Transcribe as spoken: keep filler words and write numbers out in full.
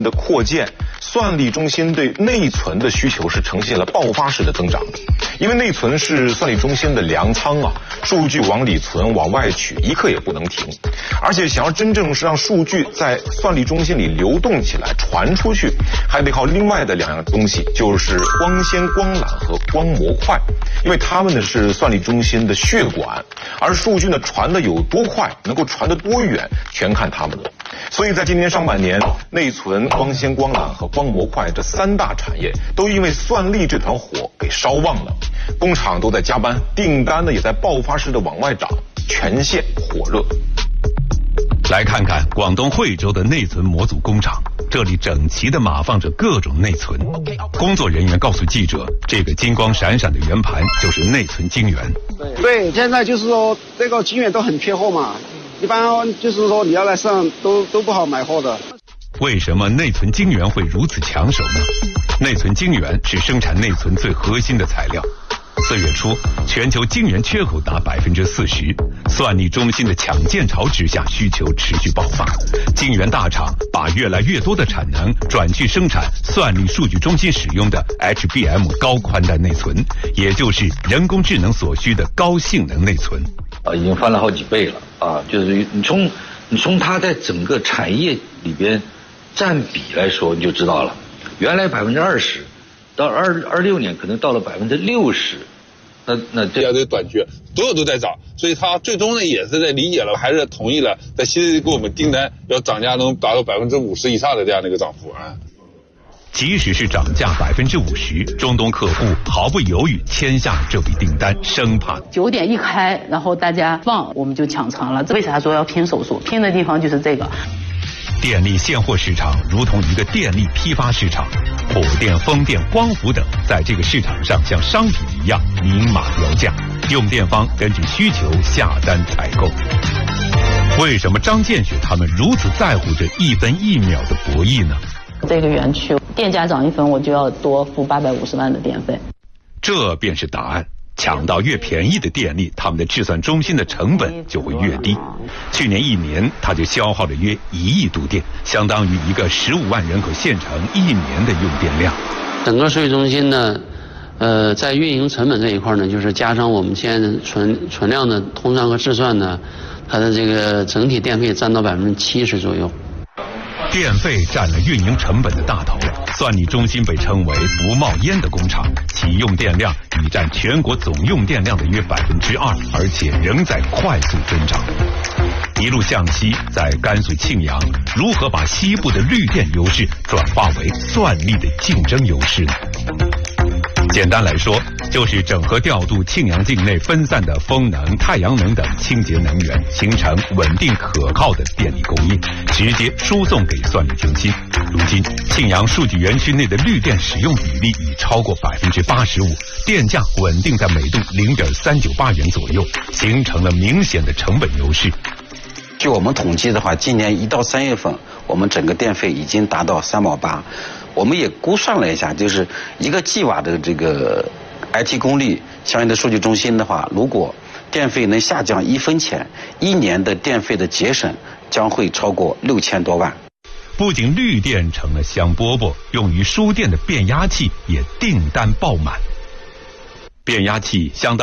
的扩建，算力中心对内存的需求是呈现了爆发式的增长的。因为内存是算力中心的粮仓啊，数据往里存往外取，一刻也不能停。而且想要真正是让数据在算力中心里流动起来传出去，还得靠另外的两样东西，就是光纤光缆和光模块。因为它们呢是算力中心的血管，而数据呢传的有多快，能够传得多远，全看它们了。所以在今年上半年，内存、光纤光缆和光模块这三大产业都因为算力这团火给烧旺了，工厂都在加班，订单呢也在爆发式的往外涨，全线火热。 来看看广东惠州的内存模组工厂，这里整齐地码放着各种内存。工作人员告诉记者，这个金光闪闪的圆盘就是内存晶圆。 对，现在就是说这个晶圆都很缺货嘛。一般就是说你要来上都都不好买货的。 为什么内存晶圆会如此抢手呢？内存晶圆是生产内存最核心的材料。四月初，全球晶圆缺口达百分之四十，算力中心的抢建潮之下，需求持续爆发。晶圆大厂把越来越多的产能转去生产算力数据中心使用的 H B M 高宽带内存，也就是人工智能所需的高性能内存。 啊，已经翻了好几倍了啊！就是你从你从它在整个产业里边占比来说，你就知道了。原来百分之二十，到二二六年可能到了百分之六十，那那这要的短缺，所有都在涨，所以它最终呢也是在理解了，还是同意了，在新给我们订单要涨价能达到百分之五十以上的这样的一个涨幅啊。 即使是涨价百分之五十，中东客户毫不犹豫签下这笔订单，生怕九点一开，然后大家放，我们就抢成了。为啥说要拼手速？拼的地方就是这个。 电力现货市场如同一个电力批发市场，火电、风电、光伏等在这个市场上像商品一样明码标价，用电方根据需求下单采购。为什么张建雪他们如此在乎这一分一秒的博弈呢？ 这个园区电价涨一分，我就要多付八百五十万的电费。 这便是答案。抢到越便宜的电力，他们的制算中心的成本就会越低。去年一年，它就消耗了约一亿度电，相当于一个十五万人口县城一年的用电量。 整个数据中心呢，呃，在运营成本这一块呢，就是加上我们现在存存量的通算和制算呢，它的这个整体电费占到百分之七十左右。 电费占了运营成本的大头，算力中心被称为不冒烟的工厂，其用电量已占全国总用电量的约百分之二，而且仍在快速增长。一路向西，在甘肃庆阳，如何把西部的绿电优势转化为算力的竞争优势呢？简单来说，就是整合调度庆阳境内分散的风能、太阳能等清洁能源，形成稳定可靠的电力供应，直接输送给算力中心。如今，庆阳数据园区内的绿电使用比例已超过百分之八十五，电价稳定在每度零点三九八元左右，形成了明显的成本优势。 据我们统计的话，今年一到三月份，我们整个电费已经达到三毛八。我们也估算了一下，就是一个 G 瓦的这个 I T 功率相应的数据中心的话，如果电费能下降一分钱，一年的电费的节省将会超过六千多万。 不仅绿电成了香饽饽，用于输电的变压器也订单爆满。变压器相当